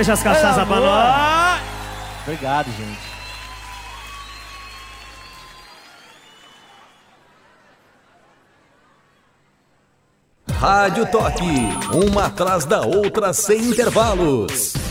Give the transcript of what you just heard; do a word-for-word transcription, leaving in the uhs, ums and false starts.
Deixa as cachaças pra nós. Obrigado, gente. Rádio Toque, uma atrás da outra sem intervalos.